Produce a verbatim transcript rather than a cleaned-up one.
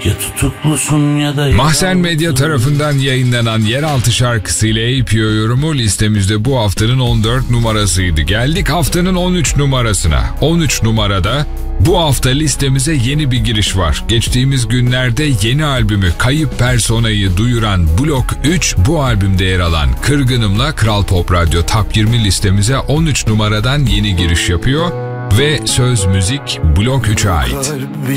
Ya tutuklusun ya da... Mahzen Medya tarafından yayınlanan Yeraltı şarkısıyla A P O yorumu listemizde bu haftanın on dört numarasıydı. Geldik haftanın on üç numarasına. on üç numarada bu hafta listemize yeni bir giriş var. Geçtiğimiz günlerde yeni albümü Kayıp Persona'yı duyuran Blok üç, bu albümde yer alan Kırgınım'la Kral Pop Radyo Top yirmi listemize on üç numaradan yeni giriş yapıyor ve söz müzik Blok üçe ait.